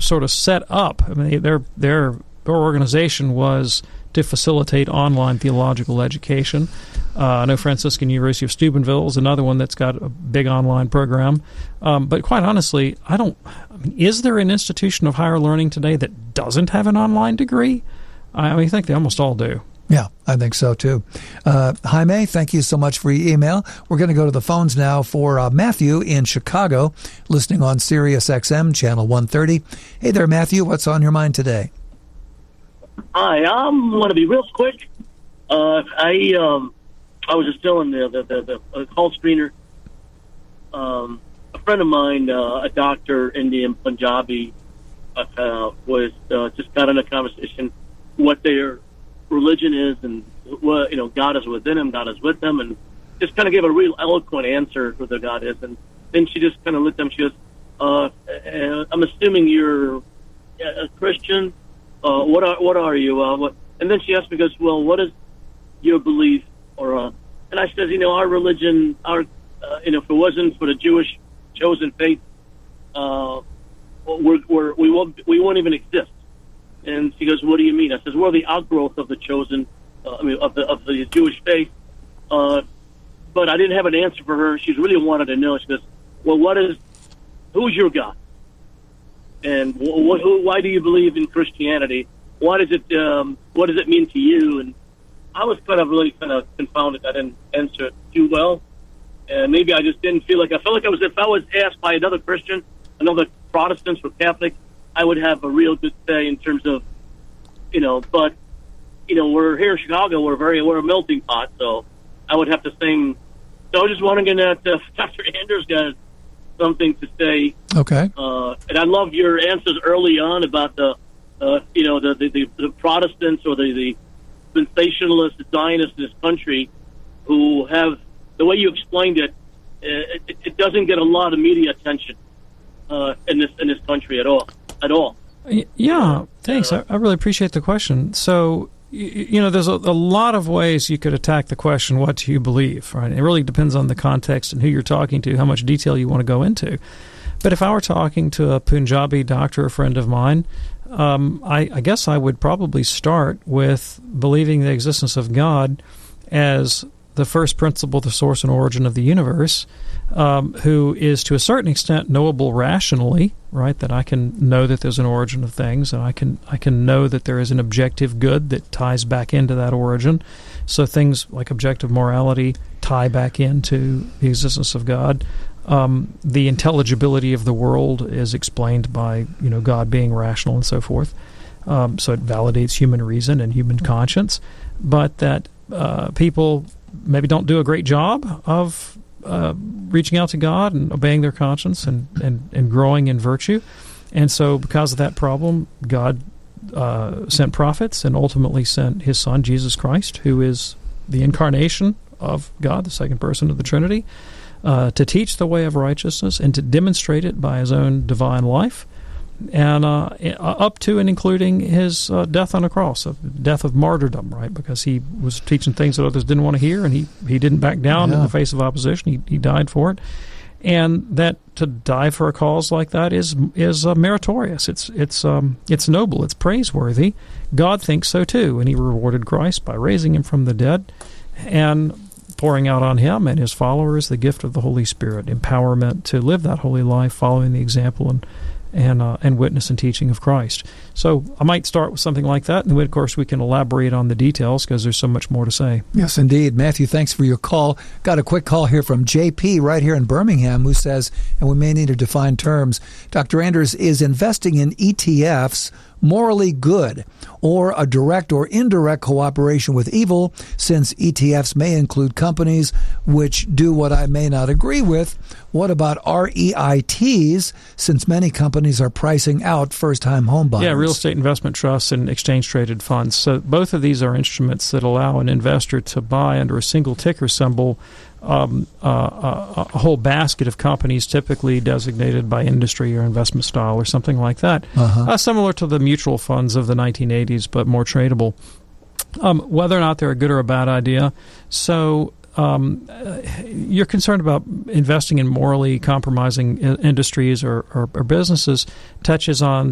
sort of set up. I mean, their organization was to facilitate online theological education. I know Franciscan University of Steubenville is another one that's got a big online program. But quite honestly, is there an institution of higher learning today that doesn't have an online degree? I think they almost all do. Yeah, I think so, too. Jaime, thank you so much for your email. We're going to go to the phones now for Matthew in Chicago, listening on Sirius XM, Channel 130. Hey there, Matthew. What's on your mind today? Hi, I'm going to be real quick. I was just telling the call screener. A friend of mine, a doctor, Indian Punjabi, was just got in a conversation what their religion is, and what, God is within him, God is with them, and just kind of gave a real eloquent answer who their God is. And then she just kind of lit them. She goes, "I'm assuming you're a Christian. What are you? And then she asked me, goes, "Well, what is your belief?" And I said, our religion, if it wasn't for the Jewish chosen faith, we won't even exist. And she goes, "What do you mean?" I says, "We're the outgrowth of the chosen, of the Jewish faith." But I didn't have an answer for her. She really wanted to know. She goes, "Well, who's your God? And why do you believe in Christianity? What does it mean to you?" And I was really confounded. I didn't answer it too well. And maybe I just didn't feel like, I felt like if I was asked by another Christian, another Protestant or Catholic, I would have a real good say in terms of, but, we're here in Chicago, we're a melting pot, so I would have to sing. So I was just wondering that Dr. Anders got something to say. Okay. And I love your answers early on about the Protestants or the sensationalist Zionists in this country who have, the way you explained it, it doesn't get a lot of media attention in this country at all. Yeah, thanks. I really appreciate the question. So, there's a lot of ways you could attack the question, what do you believe, right? It really depends on the context and who you're talking to, how much detail you want to go into. But if I were talking to a Punjabi doctor, a friend of mine, I guess I would probably start with believing the existence of God as the first principle, the source and origin of the universe, who is to a certain extent knowable rationally, right? That I can know that there's an origin of things, and I can know that there is an objective good that ties back into that origin. So things like objective morality tie back into the existence of God. The intelligibility of the world is explained by God being rational and so forth. So it validates human reason and human conscience, but that people maybe don't do a great job of reaching out to God and obeying their conscience and growing in virtue. And so because of that problem, God sent prophets and ultimately sent his Son, Jesus Christ, who is the incarnation of God, the second person of the Trinity, to teach the way of righteousness and to demonstrate it by his own divine life, and up to and including his death on a cross, a death of martyrdom, right? Because he was teaching things that others didn't want to hear, and he didn't back down in the face of opposition. He died for it, and that to die for a cause like that is meritorious. It's noble. It's praiseworthy. God thinks so too, and he rewarded Christ by raising him from the dead, and pouring out on him and his followers the gift of the Holy Spirit, empowerment to live that holy life, following the example and witness and teaching of Christ. So I might start with something like that, and then, of course, we can elaborate on the details because there's so much more to say. Yes, indeed. Matthew, thanks for your call. Got a quick call here from JP right here in Birmingham who says, and we may need to define terms, Dr. Anders, is investing in ETFs morally good, or a direct or indirect cooperation with evil, since ETFs may include companies which do what I may not agree with? What about REITs, since many companies are pricing out first-time home buyers? Yeah, real estate investment trusts and exchange-traded funds. So both of these are instruments that allow an investor to buy under a single ticker symbol a whole basket of companies, typically designated by industry or investment style or something like that, similar to the mutual funds of the 1980s, but more tradable. Whether or not they're a good or a bad idea. So you're concerned about investing in morally compromising industries or businesses touches on